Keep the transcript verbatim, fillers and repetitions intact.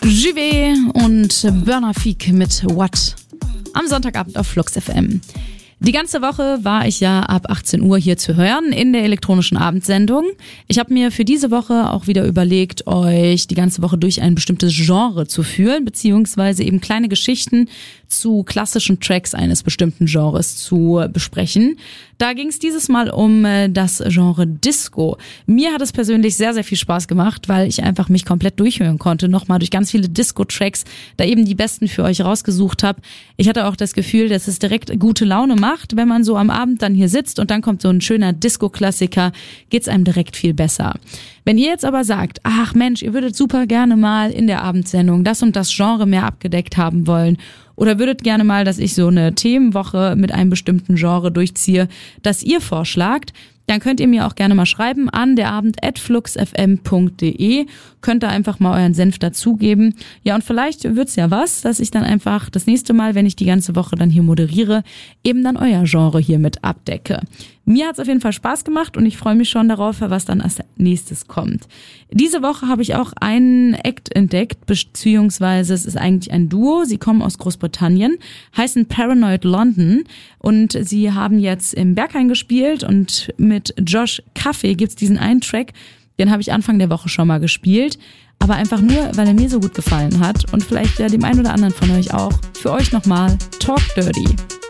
Juve und Burner Fig mit What am Sonntagabend auf Flux F M. Die ganze Woche war ich ja ab achtzehn Uhr hier zu hören in der elektronischen Abendsendung. Ich habe mir für diese Woche auch wieder überlegt, euch die ganze Woche durch ein bestimmtes Genre zu führen, beziehungsweise eben kleine Geschichten zu klassischen Tracks eines bestimmten Genres zu besprechen. Da ging es dieses Mal um das Genre Disco. Mir hat es persönlich sehr, sehr viel Spaß gemacht, weil ich einfach mich komplett durchhören konnte, nochmal durch ganz viele Disco-Tracks, da eben die besten für euch rausgesucht habe. Ich hatte auch das Gefühl, dass es direkt gute Laune macht, wenn man so am Abend dann hier sitzt und dann kommt so ein schöner Disco-Klassiker, geht's einem direkt viel besser. Wenn ihr jetzt aber sagt, ach Mensch, ihr würdet super gerne mal in der Abendsendung das und das Genre mehr abgedeckt haben wollen oder würdet gerne mal, dass ich so eine Themenwoche mit einem bestimmten Genre durchziehe, das ihr vorschlagt, dann könnt ihr mir auch gerne mal schreiben an derabend at fluxfm punkt de. Könnt da einfach mal euren Senf dazugeben. Ja, und vielleicht wird's ja was, dass ich dann einfach das nächste Mal, wenn ich die ganze Woche dann hier moderiere, eben dann euer Genre hier mit abdecke. Mir hat's auf jeden Fall Spaß gemacht und ich freue mich schon darauf, was dann als nächstes kommt. Diese Woche habe ich auch einen Act entdeckt, beziehungsweise es ist eigentlich ein Duo. Sie kommen aus Großbritannien, heißen Paranoid London und sie haben jetzt im Berghain gespielt und mit Josh Kaffee gibt's diesen einen Track, den habe ich Anfang der Woche schon mal gespielt, aber einfach nur, weil er mir so gut gefallen hat und vielleicht ja dem einen oder anderen von euch auch. Für euch nochmal Talk Dirty.